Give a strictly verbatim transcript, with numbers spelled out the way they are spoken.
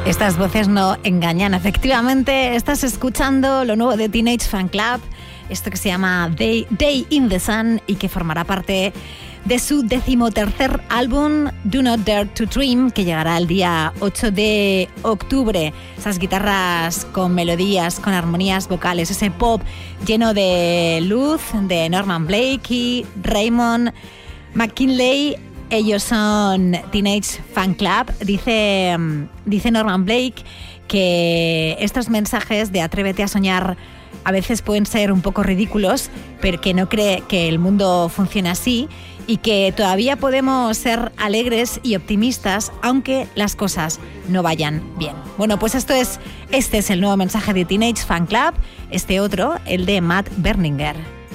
Estas voces no engañan. Efectivamente, estás escuchando lo nuevo de Teenage Fanclub, esto que se llama Day, Day in the Sun y que formará parte de su decimotercer álbum Do Not Dare to Dream, que llegará el día ocho de octubre. Esas guitarras con melodías, con armonías vocales, ese pop lleno de luz de Norman Blake y Raymond McKinley. Ellos son Teenage Fanclub. Dice, dice Norman Blake que estos mensajes de atrévete a soñar a veces pueden ser un poco ridículos, pero que no cree que el mundo funcione así y que todavía podemos ser alegres y optimistas aunque las cosas no vayan bien. Bueno, pues esto es, este es el nuevo mensaje de Teenage Fanclub, este otro, el de Matt Berninger.